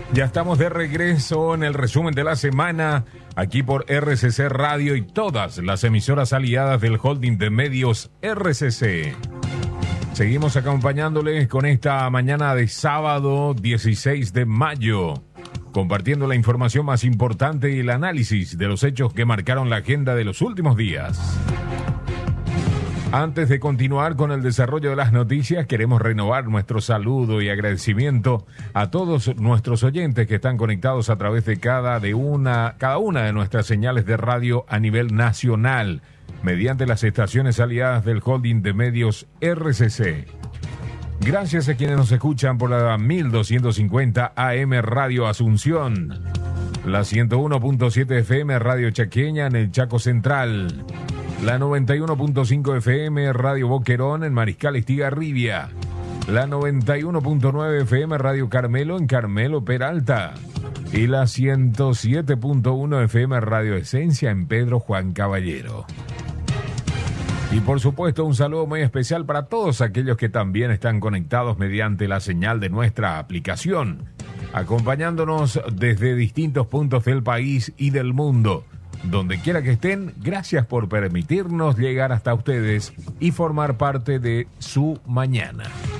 Ya estamos de regreso en el resumen de la semana, aquí por RCC Radio y todas las emisoras aliadas del holding de medios RCC. Seguimos acompañándoles con esta mañana de sábado 16 de mayo, compartiendo la información más importante y el análisis de los hechos que marcaron la agenda de los últimos días. Antes de continuar con el desarrollo de las noticias, queremos renovar nuestro saludo y agradecimiento a todos nuestros oyentes que están conectados a través de cada una de nuestras señales de radio a nivel nacional, mediante las estaciones aliadas del holding de medios RCC. Gracias a quienes nos escuchan por la 1250 AM Radio Asunción, la 101.7 FM Radio Chaqueña en el Chaco Central, la 91.5 FM Radio Boquerón en Mariscal Estigarribia, la 91.9 FM Radio Carmelo en Carmelo Peralta y la 107.1 FM Radio Esencia en Pedro Juan Caballero. Y por supuesto un saludo muy especial para todos aquellos que también están conectados mediante la señal de nuestra aplicación, acompañándonos desde distintos puntos del país y del mundo. Donde quiera que estén, gracias por permitirnos llegar hasta ustedes y formar parte de su mañana.